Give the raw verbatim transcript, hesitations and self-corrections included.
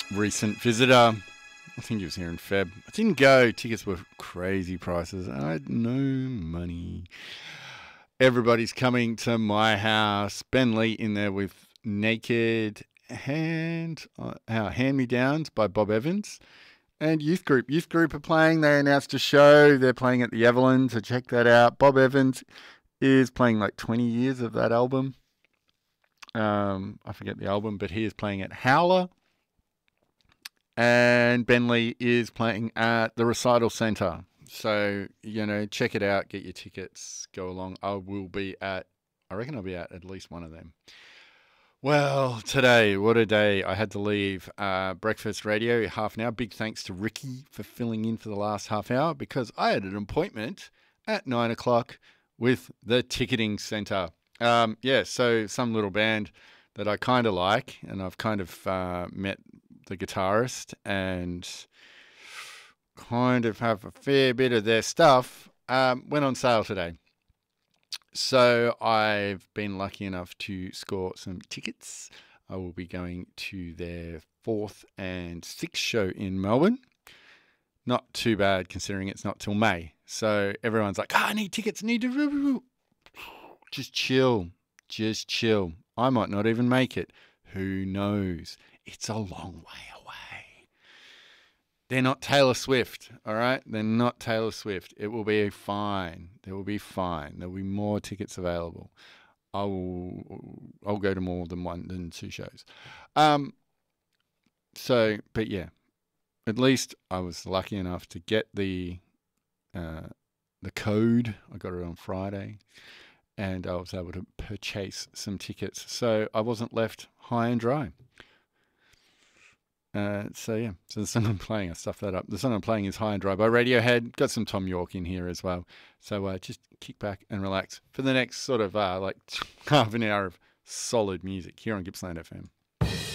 recent visitor. I think he was here in Feb. I didn't go. Tickets were crazy prices. I had no money. Everybody's coming to my house. Ben Lee in there with Naked Hand, uh, Hand Me Downs by Bob Evans. And Youth Group. Youth Group are playing. They announced a show. They're playing at the Evelyn, so check that out. Bob Evans is playing like twenty years of that album. Um, I forget the album, but he is playing at Howler. And Ben Lee is playing at the Recital Centre. So, you know, check it out. Get your tickets. Go along. I will be at, I reckon I'll be at at least one of them. Well, today, what a day. I had to leave uh, Breakfast Radio half an hour. Big thanks to Ricky for filling in for the last half hour because I had an appointment at nine o'clock with the Ticketing Centre. Um, yeah, so some little band that I kind of like, and I've kind of uh, met the guitarist and kind of have a fair bit of their stuff, um, went on sale today. So I've been lucky enough to score some tickets. I will be going to their fourth and sixth show in Melbourne. Not too bad considering it's not till May. So everyone's like, oh, I need tickets, I need to... Just chill. Just chill. I might not even make it. Who knows? It's a long way away. They're not Taylor Swift, all right? They're not Taylor Swift. It will be fine. There will be fine. There will be more tickets available. I will. I'll go to more than one than two shows. Um. So, but yeah, at least I was lucky enough to get the uh, the code. I got it on Friday, and I was able to purchase some tickets. So I wasn't left high and dry. Uh, so yeah, so the song I'm playing, I stuffed that up. The song I'm playing is High and Dry by Radiohead. Got some Tom York in here as well. So uh, just kick back and relax for the next sort of uh, like half an hour of solid music here on Gippsland F M.